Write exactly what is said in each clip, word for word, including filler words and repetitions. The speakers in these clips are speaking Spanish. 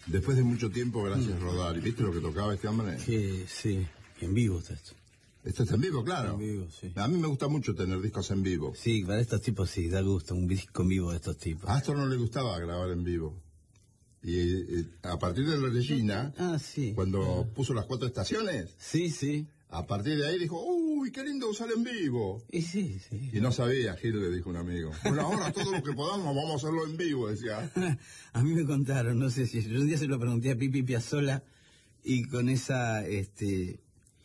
Después de mucho tiempo, gracias, Mm. Rodari. ¿Viste lo que tocaba este hombre? Que sí, en vivo está esto. Esto está en vivo, claro. En vivo, sí. A mí me gusta mucho tener discos en vivo. Sí, para estos tipos sí, da gusto, un disco en vivo de estos tipos. A Astor no le gustaba grabar en vivo. Y eh, a partir de la Regina, Ah, sí. cuando Ah. puso las cuatro estaciones, Sí, sí. a partir de ahí dijo, uy, qué lindo usar en vivo. Y sí, sí. Y no sabía, Gil, le dijo un amigo. Bueno, ahora todo lo que podamos vamos a hacerlo en vivo, decía. A mí me contaron, no sé si yo un día se lo pregunté a Pipi Piazzolla y con esa, este,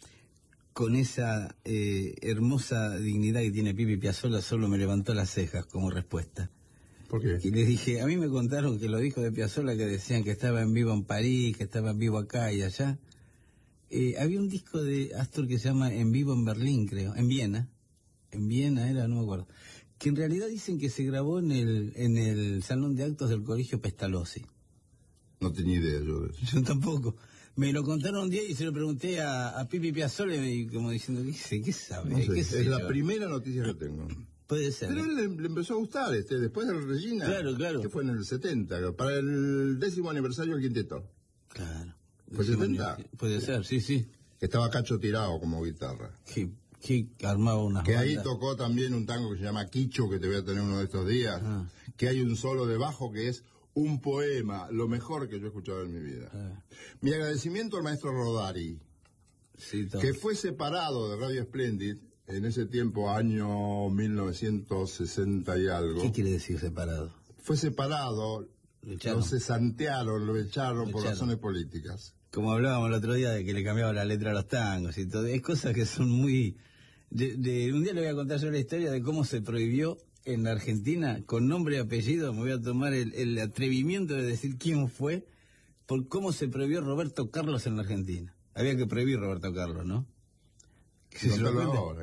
con esa eh, hermosa dignidad que tiene Pipi Piazzolla solo me levantó las cejas como respuesta. ¿Por qué? Y les dije, a mí me contaron que los discos de Piazzolla que decían que estaba en vivo en París, que estaba en vivo acá y allá. Eh, había un disco de Astor que se llama En vivo en Berlín, creo, en Viena. En Viena era, no me acuerdo. Que en realidad dicen que se grabó en el en el salón de actos del Colegio Pestalozzi. No tenía idea yo de eso. Yo tampoco. Me lo contaron un día y se lo pregunté a, a Pipi Piazzolla y como diciendo, ¿qué sé? ¿Qué sabe? No sé, ¿Qué es sé la yo? primera noticia que tengo. Puede ser. Pero él le, le empezó a gustar, este, después de la Regina. Claro, claro. Que fue en el setenta, para el décimo aniversario del quinteto. Claro. ¿Fue setenta? Puede ser, sí, sí. Estaba Cacho tirado como guitarra. Que, que armaba unas Que ahí bandas. tocó también un tango que se llama Quicho, que te voy a tener uno de estos días. Ah. Que hay un solo de bajo que es un poema, lo mejor que yo he escuchado en mi vida. Ah. Mi agradecimiento al maestro Rodari, Sí, todo. que fue separado de Radio Splendid en ese tiempo, año mil novecientos sesenta y algo. ¿Qué quiere decir separado? Fue separado, Lo echaron. lo cesantearon, lo echaron Lo por echaron. razones políticas. Como hablábamos el otro día de que le cambiaba la letra a los tangos y todo, es cosas que son muy... De, de, un día le voy a contar yo la historia de cómo se prohibió en la Argentina, con nombre y apellido, me voy a tomar el, el atrevimiento de decir quién fue, por cómo se prohibió Roberto Carlos en la Argentina. Había que prohibir Roberto Carlos, ¿no? Que se lo Contalo cuente. ahora.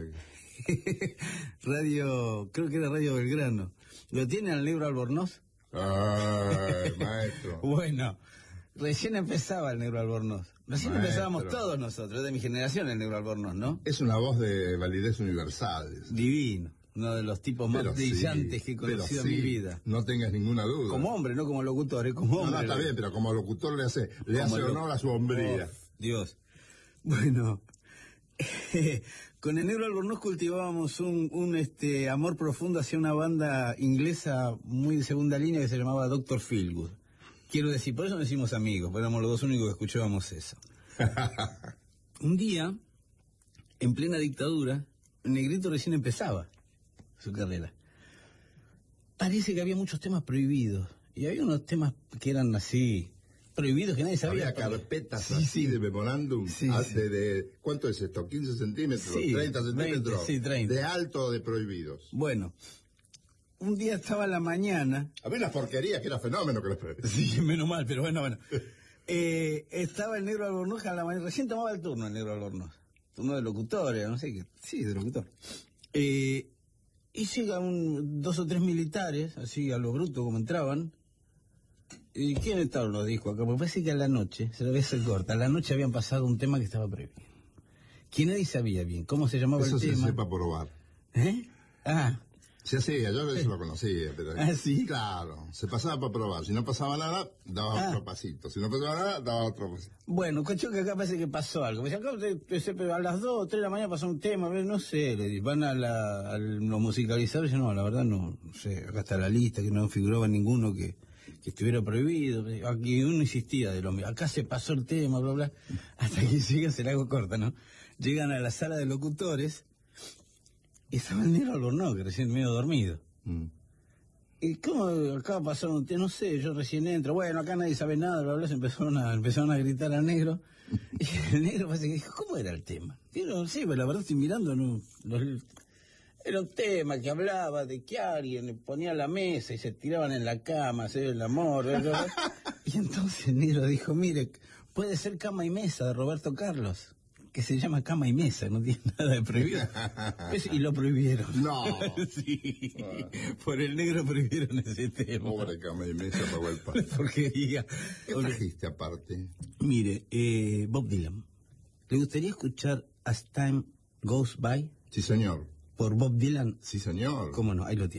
Radio, creo que era Radio Belgrano. ¿Lo tiene al Negro Albornoz? Ay, maestro. Bueno, recién empezaba el Negro Albornoz. Recién Maestro. empezábamos todos nosotros, de mi generación el Negro Albornoz, ¿no? Es una voz de validez universal. Divino, uno de los tipos más Pero brillantes sí, que he pero conocido sí, en mi vida. No tengas ninguna duda. Como hombre, no como locutor, es como No, hombre. no, está bien, pero como locutor le hace, le Como hace lo- honor a su hombría. Oh, Dios. Bueno, con el Negro Albornoz cultivábamos un, un este amor profundo hacia una banda inglesa muy de segunda línea que se llamaba Doctor Feelgood. Quiero decir, por eso nos hicimos amigos, porque éramos los dos únicos que escuchábamos eso. Un día, en plena dictadura, Negrito recién empezaba su carrera. Parece que había muchos temas prohibidos, y había unos temas que eran así, prohibidos, que nadie sabía. Había carpetas Sí, así sí. de memorándum, Sí, ah, sí. de, de- ¿cuánto es esto? ¿quince centímetros? Sí, ¿treinta centímetros? veinte, sí, treinta. De alto de prohibidos. Bueno, un día estaba a la mañana. Había una porquería que era fenómeno que les prohibía. Sí, menos mal, pero bueno, bueno. Eh, estaba el Negro Albornoz a la mañana, recién tomaba el turno el Negro Albornoz. Turno de locutor, era, no sé qué. Sí, de locutor. Eh, y llega un, dos o tres militares, así a lo bruto como entraban. ¿Y quién estaba? Lo dijo acá, porque parece que a la noche, se lo voy a hacer corta, a la noche habían pasado un tema que estaba prohibido. Que nadie sabía bien cómo se llamaba Eso el se tema. sepa probar. ¿Eh? Ah, Se hacía, yo eso lo conocía. Pero, ¿Ah, sí? Claro, se pasaba para probar. Si no pasaba nada, daba Ah. otro pasito. Si no pasaba nada, daba otro pasito. bueno, cuestión que acá parece que pasó algo. Me dice, acá te- te- se- a las dos o tres de la mañana pasó un tema, no sé, le di- van a la, a lo musicalizar, y yo, no, la verdad no, no sé, acá está la lista, que no figuraba ninguno que, que estuviera prohibido. Aquí uno insistía de lo mismo, acá se pasó el tema, bla, bla, hasta que llegan, se la hago corta, ¿no? Llegan a la sala de locutores y estaba el Negro Albornoz, que recién medio dormido. Mm. ¿Y cómo acaba de pasar un tema? No sé, yo recién entro. Bueno, acá nadie sabe nada, bla, bla. Se empezaron a, empezaron a gritar al negro. Y el negro parece que dijo, ¿cómo era el tema? Y no sé, pero la verdad estoy mirando. No, no- era un tema que hablaba de que alguien le ponía la mesa y se tiraban en la cama, hacer el amor. Bla, bla, bla. Y entonces el negro dijo, mire, puede ser Cama y Mesa de Roberto Carlos, que se llama Cama y Mesa, no tiene nada de prohibido. Pues, y lo prohibieron. No. Sí, Ah. por el negro prohibieron ese tema. Pobre cama y mesa pagó el pan. Porquería. ¿Qué trajiste aparte? Mire, eh, Bob Dylan. ¿Le gustaría escuchar As Time Goes By Sí, señor. por Bob Dylan? Sí, señor. ¿Cómo no? Ahí lo tiene.